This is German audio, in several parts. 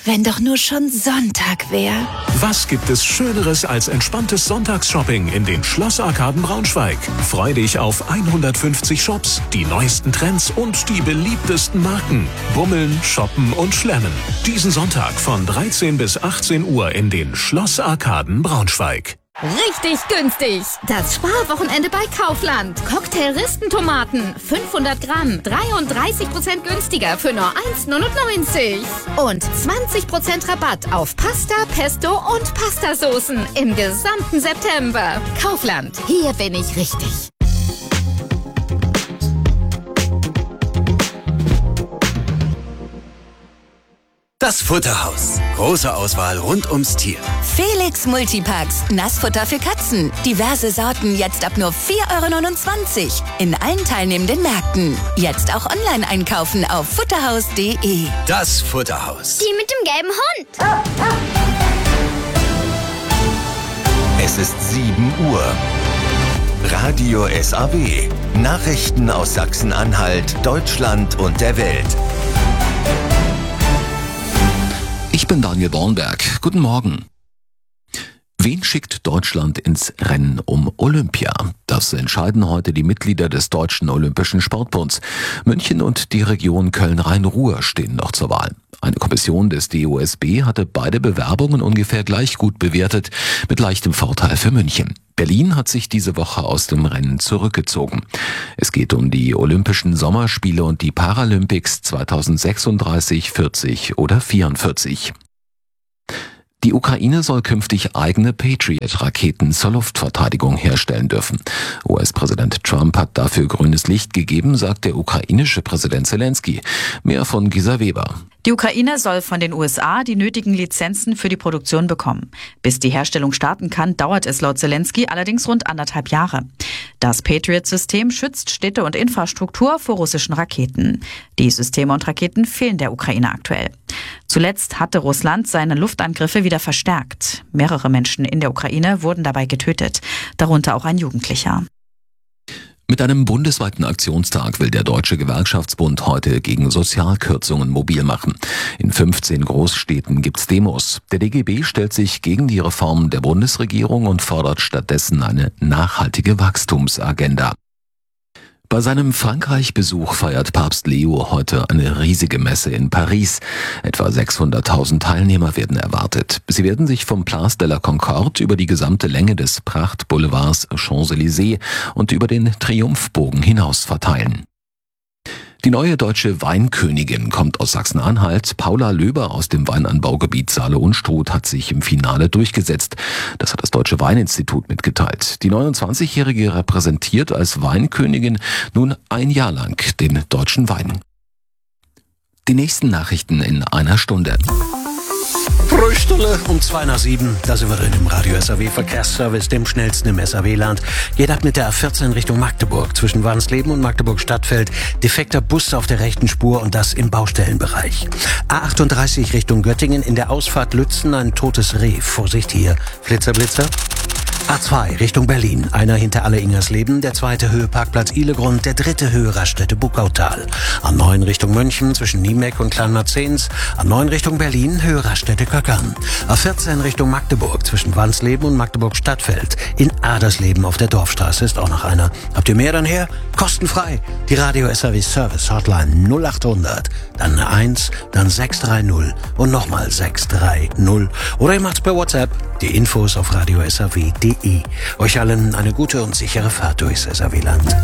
wenn doch nur schon Sonntag wäre. Was gibt es Schöneres als entspanntes Sonntagsshopping in den Schlossarkaden Braunschweig? Freu dich auf 150 Shops, die neuesten Trends und die beliebtesten Marken. Bummeln, shoppen und schlemmen. Diesen Sonntag von 13 bis 18 Uhr in den Schlossarkaden Braunschweig. Richtig günstig. Das Sparwochenende bei Kaufland. Cocktail-Ristentomaten, 500 Gramm, 33% günstiger für nur 1,99. Und 20% Rabatt auf Pasta, Pesto und Pastasoßen im gesamten September. Kaufland, hier bin ich richtig. Das Futterhaus. Große Auswahl rund ums Tier. Felix Multipacks. Nassfutter für Katzen. Diverse Sorten jetzt ab nur 4,29 € in allen teilnehmenden Märkten. Jetzt auch online einkaufen auf futterhaus.de. Das Futterhaus. Die mit dem gelben Hund. Es ist 7 Uhr. Radio SAW. Nachrichten aus Sachsen-Anhalt, Deutschland und der Welt. Ich bin Daniel Bornberg. Guten Morgen. Wen schickt Deutschland ins Rennen um Olympia? Das entscheiden heute die Mitglieder des Deutschen Olympischen Sportbunds. München und die Region Köln-Rhein-Ruhr stehen noch zur Wahl. Eine Kommission des DOSB hatte beide Bewerbungen ungefähr gleich gut bewertet, mit leichtem Vorteil für München. Berlin hat sich diese Woche aus dem Rennen zurückgezogen. Es geht um die Olympischen Sommerspiele und die Paralympics 2036, 40 oder 44. Die Ukraine soll künftig eigene Patriot-Raketen zur Luftverteidigung herstellen dürfen. US-Präsident Trump hat dafür grünes Licht gegeben, sagt der ukrainische Präsident Zelensky. Mehr von Gisa Weber. Die Ukraine soll von den USA die nötigen Lizenzen für die Produktion bekommen. Bis die Herstellung starten kann, dauert es laut Zelensky allerdings rund 1,5 Jahre. Das Patriot-System schützt Städte und Infrastruktur vor russischen Raketen. Die Systeme und Raketen fehlen der Ukraine aktuell. Zuletzt hatte Russland seine Luftangriffe wieder verstärkt. Mehrere Menschen in der Ukraine wurden dabei getötet, darunter auch ein Jugendlicher. Mit einem bundesweiten Aktionstag will der Deutsche Gewerkschaftsbund heute gegen Sozialkürzungen mobil machen. In 15 Großstädten gibt's Demos. Der DGB stellt sich gegen die Reform der Bundesregierung und fordert stattdessen eine nachhaltige Wachstumsagenda. Bei seinem Frankreich-Besuch feiert Papst Leo heute eine riesige Messe in Paris. Etwa 600.000 Teilnehmer werden erwartet. Sie werden sich vom Place de la Concorde über die gesamte Länge des Prachtboulevards Champs-Élysées und über den Triumphbogen hinaus verteilen. Die neue deutsche Weinkönigin kommt aus Sachsen-Anhalt. Paula Löber aus dem Weinanbaugebiet Saale-Unstrut hat sich im Finale durchgesetzt. Das hat das Deutsche Weininstitut mitgeteilt. Die 29-Jährige repräsentiert als Weinkönigin nun ein Jahr lang den deutschen Wein. Die nächsten Nachrichten in einer Stunde. Frühstunde um 6:02, da sind wir drin im Radio SAW Verkehrsservice, dem schnellsten im SAW-Land. Geht ab mit der A14 Richtung Magdeburg, zwischen Warnsleben und Magdeburg-Stadtfeld. Defekter Bus auf der rechten Spur und das im Baustellenbereich. A38 Richtung Göttingen, in der Ausfahrt Lützen ein totes Reh. Vorsicht hier, Flitzer, Blitzer. A2 Richtung Berlin, einer hinter Alle-Ingersleben, der zweite Höhe Parkplatz Ihlegrund, der dritte Höhe Raststätte Buckautal. A9 Richtung München zwischen Niemeck und Kleinmarzens, A9 Richtung Berlin, Höhe Raststätte Köckern. A14 Richtung Magdeburg zwischen Wansleben und Magdeburg-Stadtfeld. In Adersleben auf der Dorfstraße ist auch noch einer. Habt ihr mehr dann her? Kostenfrei. Die Radio SAW Service Hotline 0800, dann eine 1, dann 630 und nochmal 630. Oder ihr macht's per WhatsApp. Die Infos auf radiosaw.de. Euch allen eine gute und sichere Fahrt durchs SAW-Land.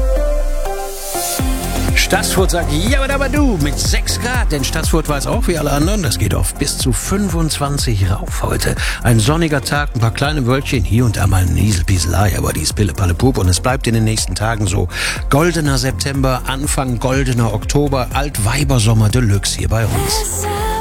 Stassfurt sagt, ja, aber du, mit 6 Grad. Denn Stassfurt weiß auch wie alle anderen, das geht auf bis zu 25 rauf heute. Ein sonniger Tag, ein paar kleine Wölkchen, hier und da mal eine Nieselpieselei, aber die ist Pille-Palle-Pup und es bleibt in den nächsten Tagen so. Goldener September, Anfang goldener Oktober, Altweibersommer Deluxe hier bei uns.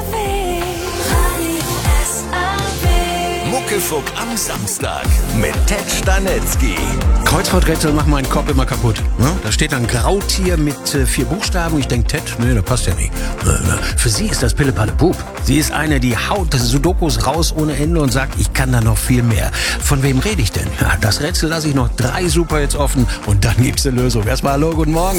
Muckefuck am Samstag mit Ted Stanetzky. Kreuzworträtsel machen meinen Kopf immer kaputt. Da steht ein Grautier mit 4 Buchstaben. Ich denke, Ted, nee, das passt ja nicht. Für sie ist das Pille-Palle-Pup. Sie ist eine, die haut Sudokus raus ohne Ende und sagt, ich kann da noch viel mehr. Von wem rede ich denn? Ja, das Rätsel lasse ich noch 3 Superhits offen und dann gibt's eine Lösung. Erstmal hallo, guten Morgen.